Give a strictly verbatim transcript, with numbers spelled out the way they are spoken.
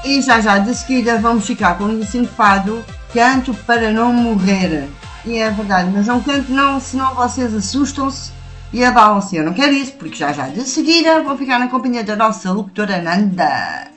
E já já de seguida vamos ficar com o sincopado Canto para Não Morrer. E é verdade, mas não canto não, senão vocês assustam-se e abalam-se. Eu não quero isso, porque já já de seguida vou ficar na companhia da nossa locutora Nanda.